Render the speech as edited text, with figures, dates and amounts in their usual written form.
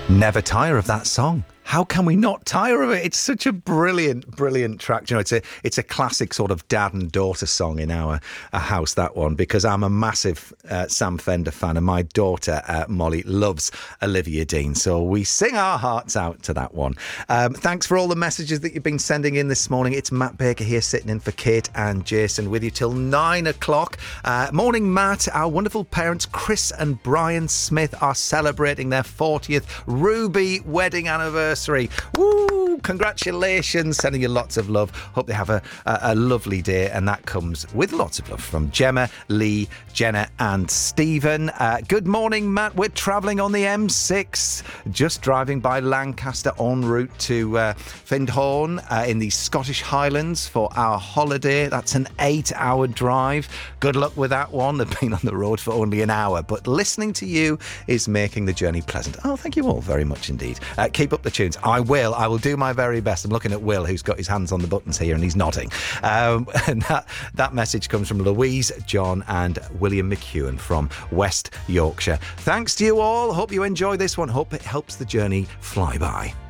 Never tire of that song. How can we not tire of it? It's such a brilliant, brilliant track. You know, it's a classic sort of dad and daughter song in our house, that one, because I'm a massive Sam Fender fan and my daughter, Molly, loves Olivia Dean. So we sing our hearts out to that one. Thanks for all the messages that you've been sending in this morning. It's Matt Baker here sitting in for Kate and Jason with you till 9 o'clock. Morning, Matt. Our wonderful parents, Chris and Brian Smith, are celebrating their 40th Ruby wedding anniversary. Woo! Congratulations. Sending you lots of love. Hope they have a lovely day, and that comes with lots of love from Gemma, Lee, Jenna and Stephen. Good morning, Matt. We're travelling on the M6, just driving by Lancaster en route to Findhorn in the Scottish Highlands for our holiday. That's an 8-hour drive. Good luck with that one. They've been on the road for only an hour, but listening to you is making the journey pleasant. Oh, thank you all very much indeed. Keep up the tunes. I will do my very best. I'm looking at Will, who's got his hands on the buttons here, and he's nodding. And that message comes from Louise, John and William McEwen from West Yorkshire. Thanks to you all. Hope you enjoy this one. Hope it helps the journey fly by.